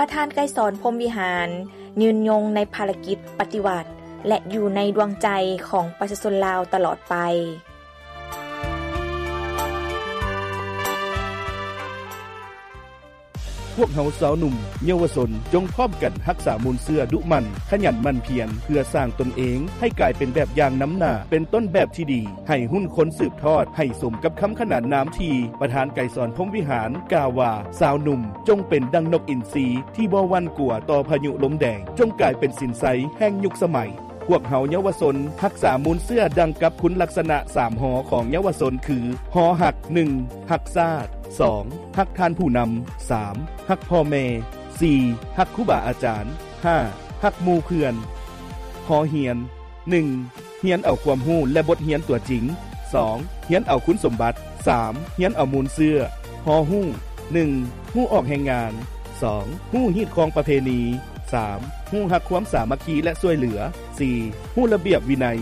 ประธานไกรสอนพรหมวิหารยืนยงในภารกิจปฏิวัติและอยู่ในดวงใจของประชาชนลาวตลอดไปพวกเฮาสาวหนุ่มเยาวชนจงพร้อมกันรักษามูลเสื้อดุมันขยันมั่นเพียรเพื่อสร้างตนเองให้กลายเป็นแบบอย่างน้ำหน้าเป็นต้นแบบที่ดีให้หุ้นคนสืบทอดให้สมกับคำขนานนามที่ประธานไกรสอนพรหมวิหารกล่าวว่าสาวหนุ่มจงเป็นดังนกอินทรีที่บ่หวั่นกลัวต่อพายุลมแดงจงกลายเป็นสินไสแห่งยุคสมัยพวกเฮาเยาวชนรักษามูลเสื้อดังกับคุณลักษณะ3หอของเยาวชนคือหอหัก1หักชาติ2ฮักท่านผู้นำ3ฮักพ่อแม่4ฮักครูบาอาจารย์5ฮักหมู่เพื่อนหอเหียน1เหียนเอาความรู้และบทเรียนตัวจริง2เหียนเอาคุณสมบัติ3เหียนเอามูลเสื้อหอฮู้1ฮู้ออกแห่งงาน2ฮู้ฮีดของประเพณี3ฮู้ฮักความสามัคคีและช่วยเหลือ4ฮู้ระเบียบวินัย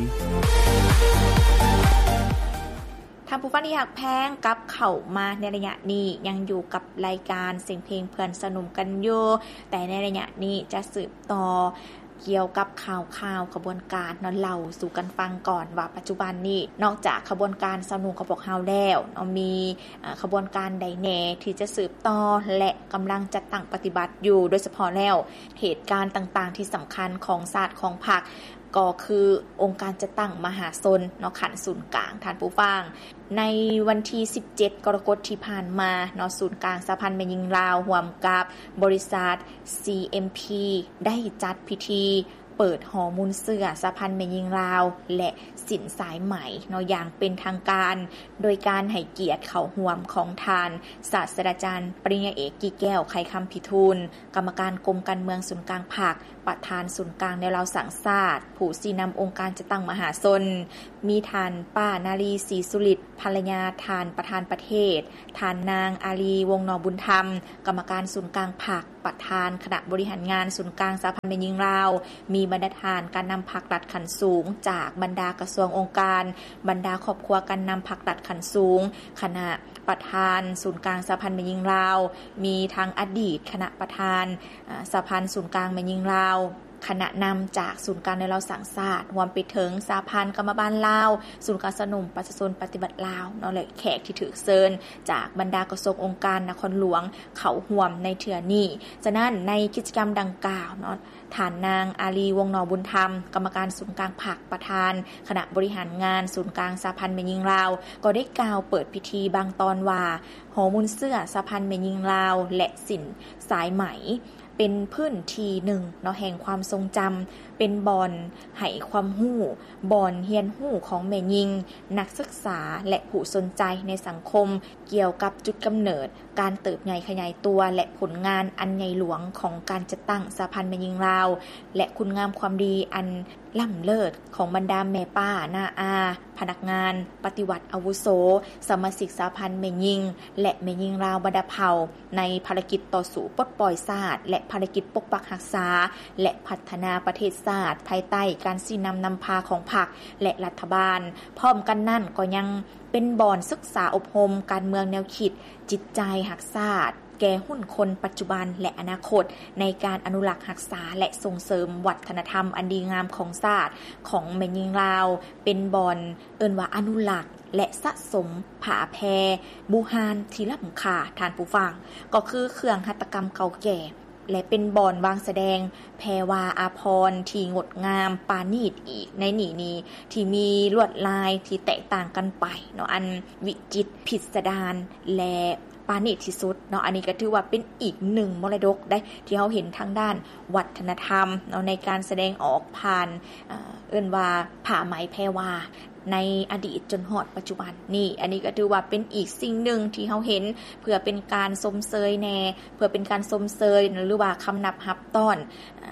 ท่านผู้ฟังที่หักแพงกับเข้ามาในระยะนี้ยังอยู่กับรายการเสียงเพลงเพื่อนสนุมกันอยู่แต่ในระยะนี้จะสืบต่อเกี่ยวกับข่าวขบวนการเนาะเล่าสู่กันฟังก่อนว่าปัจจุบันนี้นอกจากขบวนการสนุมของพวกเฮาแล้วเนาะมีขบวนการใดแน่ที่จะสืบต่อและกำลังจัดตั้งปฏิบัติอยู่โดยเฉพาะแล้วเหตุการณ์ต่างๆที่สำคัญของศาสตร์ของพรรคก็คือองค์การจัดตั้งมหาชนเนาะขันศูนย์กลางท่านผู้ฟังในวันที่17กรกฎาคมที่ผ่านมาเนาะศูนย์กลางสหพันธ์แม่หญิงลาวร่วมกับบริษัท CMP ได้จัดพิธีเปิดหอมูลเสื้อสหพันธ์แม่หญิงลาวและสินสายไหมเนาะอย่างเป็นทางการโดยการให้เกียรติเข้าร่วมของทานศาสตราจารย์ปริญญาเอกกี่แก้วไขคำพิทูลกรรมการกรมการเมืองศูนย์กลางพรรคประธานศูนย์กลางแนวเราสังศาสตร์ผู้สีนำองค์การจัดตั้งมหาชนมีทานป้านาลีศรีสุริตภรรยาทานประธานประเทศทานนางอาลีวงศ์นอบุญธรรมกรรมการศูนย์กลางพรรคประธานคณะบริหารงานศูนย์กลางสหพันธ์แม่หญิงลาวมีบรรดาการนำพรรครัฐขั้นสูงจากบรรดากระทรวงองค์การบรรดาครอบครัวการนำพรรครัฐขั้นสูงคณะประธานศูนย์กลางสหพันธ์แม่หญิงลาวมีทางอดีตคณะประธานสหพันธ์ศูนย์กลางแม่หญิงลาวคณะนำจากศูนย์กลางในเราสังศาสตร์รวมไปถึงสหพันธ์กรรมบาลลาวศูนย์การสนุมประชาชนปฏิบัติลาวเนาะและแขกที่ถือเชิญจากบรรดากระทรวงองค์การนครหลวงเขาร่วมในเทื่อนี้ฉะนั้นในกิจกรรมดังกล่าวเนาะฐานนางอาลีวงศ์นอบุญธรรมกรรมการศูนย์กลางพรรคประธานคณะบริหารงานศูนย์กลางสหพันธ์แม่หญิงลาวก็ได้กล่าวเปิดพิธีบางตอนว่าหอมูลเสื้อสหพันธ์แม่หญิงลาวและสินสายไหมเป็นพื้นที่หนึ่งเนาะแห่งความทรงจำเป็นบอนให้ความรู้บอนเฮียนรู้ของแม่หญิงนักศึกษาและผู้สนใจในสังคมเกี่ยวกับจุดกำเนิดการเติบใหญ่ขยายตัวและผลงานอันใหญ่หลวงของการจัดตั้งสหพันธ์แม่หญิงลาวและคุณงามความดีอันล้ำเลิศของบรรดาแม่ป้าน้าอาพนักงานปฏิวัติอาวุโสสมาชิกสหพันธ์แม่หญิงและแม่หญิงลาวบรรดาเผ่าในภารกิจต่อสู้ปลดปล่อยชาติและภารกิจปกปักรักษาและพัฒนาประเทศชาติภายใต้การชี้นำพาของพรรคและรัฐบาลพร้อมกันนั่นก็ยังเป็นบ่อนศึกษาอบรมการเมืองแนวคิดจิตใจรักชาติแก่หุ้นคนปัจจุบันและอนาคตในการอนุรักษ์รักษาและส่งเสริมวัฒนธรรมอันดีงามของชาติของแม่หญิงลาวเป็นบ่อนเอิ้นว่าอนุรักษ์และสะสมผาแพรบูฮานที่ล้ำค่าท่านผู้ฟังก็คือเครื่องหัตถกรรมเก่าแก่และเป็นบ่อนวางแสดงแพรวาอาภรณ์ที่งดงามปานีตอีกในนี้ที่มีลวดลายที่แตกต่างกันไปเนาะอันวิจิตรพิสดารและปานีตที่สุดเนาะอันนี้ก็ถือว่าเป็นอีกหนึ่งมรดกได้ที่เราเห็นทางด้านวัฒนธรรมเนาะในการแสดงออกผ่านเอิ้นว่าผ้าไหมแพรวาในอดีตจนฮอดปัจจุบันนี่อันนี้ก็ถือว่าเป็นอีกสิ่งหนึ่งที่เราเห็นเพื่อเป็นการสมเสยแน่เพื่อเป็นการสมเสยหรือว่าคำนับรับต้อน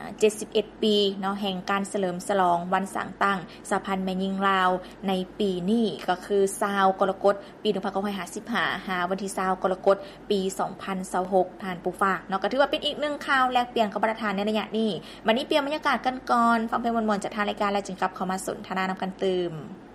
71 ปีเนาะแห่งการเฉลิมฉลองวันสร้างตั้งสหพันธ์แม่หญิงลาวในปีนี้ก็คือ20กรกฎาคมปี1955หาวันที่20กรกฎาคมปี2026ท่านผู้ฟังเนาะก็ถือว่าเป็นอีกหนึ่งข่าวแลกเปลี่ยนกับประธานในระยะนี้วันนี้เปลี่ยนบรรยากาศกันก่อนฟังเพลงม่วนๆจากทางรายการแล้วจึงกลับเข้ามาสนทนานำกันตื่ม